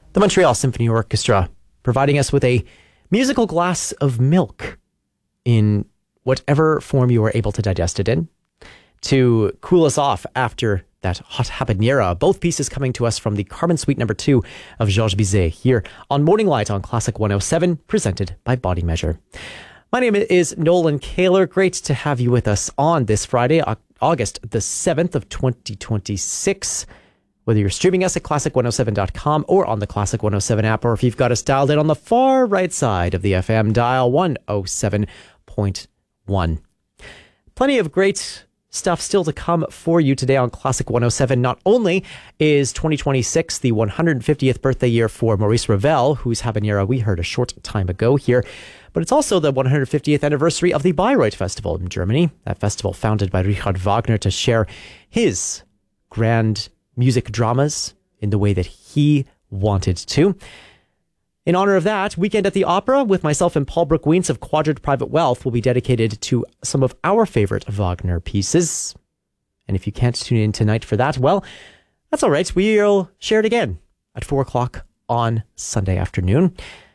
The Montreal Symphony Orchestra, providing us with a musical glass of milk in whatever form you are able to digest it in, to cool us off after that hot habanera. Both pieces coming to us from the Carmen Suite No. 2 of Georges Bizet here on Morning Light on Classic 107, presented by Body Measure. My name is Nolan Kaler. Great to have you with us on this Friday, August the 7th of 2026. Whether you're streaming us at classic107.com or on the Classic 107 app, or if you've got us dialed in on the far right side of the FM dial, 107.1. Plenty of great stuff still to come for you today on Classic 107. Not only is 2026 the 150th birthday year for Maurice Ravel, whose habanera we heard a short time ago here, but it's also the 150th anniversary of the Bayreuth Festival in Germany, that festival founded by Richard Wagner to share his grand music dramas in the way that he wanted to. In honor of that, Weekend at the Opera with myself and Paul Brook-Wiens of Quadrant Private Wealth will be dedicated to some of our favorite Wagner pieces. And if you can't tune in tonight for that, well, that's all right. We'll share it again at 4 o'clock on Sunday afternoon.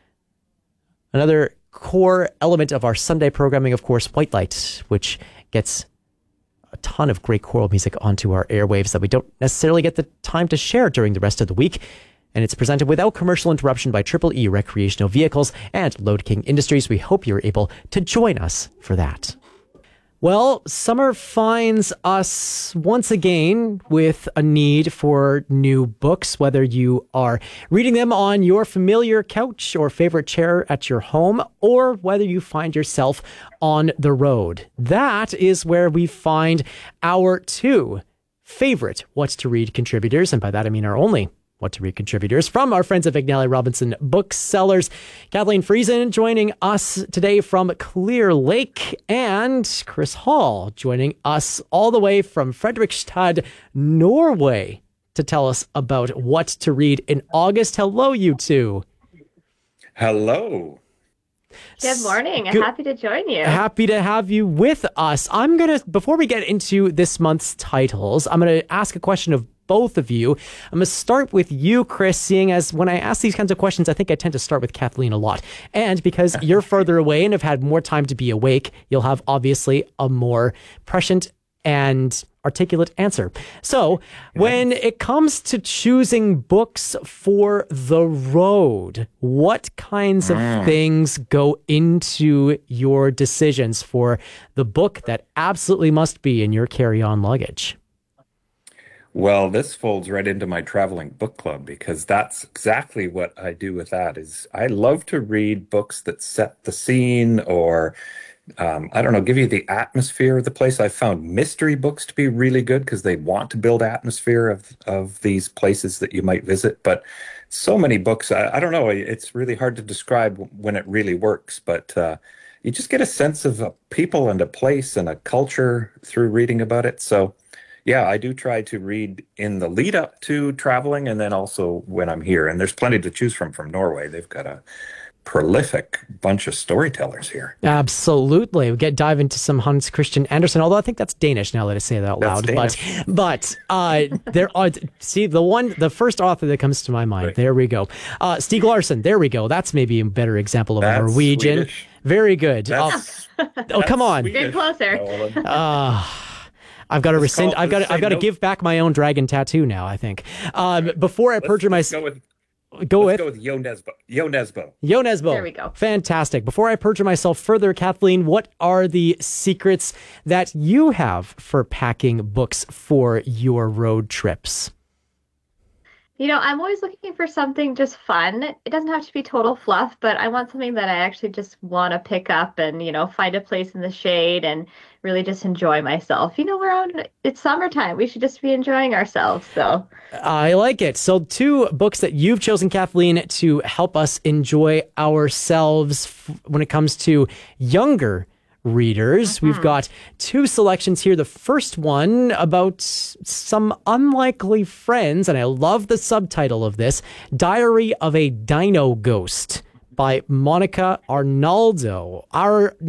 Another core element of our Sunday programming, of course, White Light, which gets a ton of great choral music onto our airwaves that we don't necessarily get the time to share during the rest of the week. And it's presented without commercial interruption by Triple E Recreational Vehicles and Lode King Industries. We hope you're able to join us for that. Well, summer finds us once again with a need for new books, whether you are reading them on your familiar couch or favorite chair at your home, or whether you find yourself on the road. That is where we find our two favorite What's to Read contributors, and by that I mean our only What to Read contributors from our friends at McNally Robinson Booksellers. Kathleen Friesen joining us today from Clear Lake, and Chris Hall joining us all the way from Fredrikstad, Norway, to tell us about what to read in August. Hello, you two. Hello. Good morning. I'm happy to join you. Happy to have you with us. Before we get into this month's titles, I'm going to ask a question of both of you. I'm going to start with you, Chris, seeing as when I ask these kinds of questions, I think I tend to start with Kathleen a lot. And because you're further away and have had more time to be awake, you'll have obviously a more prescient and articulate answer. So when it comes to choosing books for the road, what kinds of things go into your decisions for the book that absolutely must be in your carry-on luggage? Well, this folds right into my traveling book club, because that's exactly what I do with that. Is I love to read books that set the scene, or I don't know, give you the atmosphere of the place. I found mystery books to be really good because they want to build atmosphere of these places that you might visit. But so many books, I don't know, it's really hard to describe when it really works, but you just get a sense of a people and a place and a culture through reading about it. So yeah, I do try to read in the lead up to traveling, and then also when I'm here. And there's plenty to choose from Norway. They've got a prolific bunch of storytellers here. Absolutely. We dive into some Hans Christian Andersen, although I think that's Danish now that I say that out loud. But there are, see, the first author that comes to my mind. Right. There we go. Stieg Larsson. There we go. That's maybe a better example of a Norwegian. Swedish. Very good. Come on. Get closer. I've got to rescind. I've got to give back my own dragon tattoo now, I think. Before I perjure myself. Let's go with Jo Nesbø. Jo Nesbø. Jo Nesbø. There we go. Fantastic. Before I perjure myself further, Kathleen, what are the secrets that you have for packing books for your road trips? You know, I'm always looking for something just fun. It doesn't have to be total fluff, but I want something that I actually just want to pick up and, find a place in the shade and really just enjoy myself. It's summertime. We should just be enjoying ourselves. So I like it. So 2 books that you've chosen, Kathleen, to help us enjoy ourselves when it comes to younger readers. We've got 2 selections here. The first one about some unlikely friends, and I love the subtitle of this, Diary of a Dino Ghost by Monica Arnaldo. Our